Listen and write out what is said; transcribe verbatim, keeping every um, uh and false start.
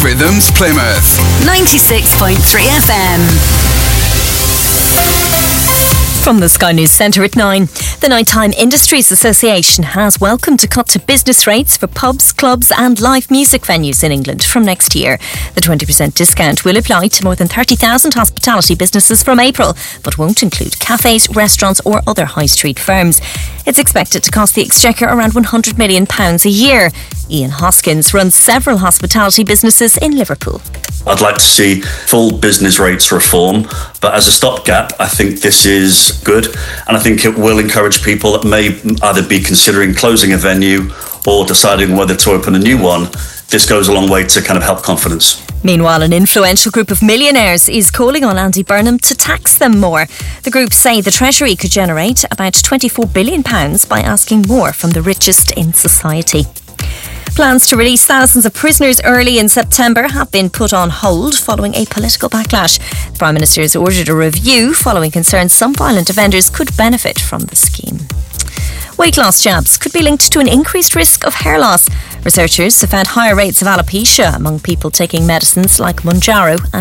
Rhythms Plymouth. ninety-six point three F M. From the Sky News Centre at nine, the Nighttime Industries Association has welcomed a cut to business rates for pubs, clubs and live music venues in England from next year. The twenty percent discount will apply to more than thirty thousand hospitality businesses from April, but won't include cafes, restaurants or other high street firms. It's expected to cost the Exchequer around one hundred million pounds a year. Ian Hoskins runs several hospitality businesses in Liverpool. I'd like to see full business rates reform, but as a stopgap, I think this is good, and I think it will encourage people that may either be considering closing a venue or deciding whether to open a new one. This goes a long way to kind of help confidence. Meanwhile, an influential group of millionaires is calling on Andy Burnham to tax them more. The group say the Treasury could generate about twenty-four billion pounds by asking more from the richest in society. Plans to release thousands of prisoners early in September have been put on hold following a political backlash. The Prime Minister has ordered a review following concerns some violent offenders could benefit from the scheme. Weight loss jabs could be linked to an increased risk of hair loss. Researchers have found higher rates of alopecia among people taking medicines like Mounjaro and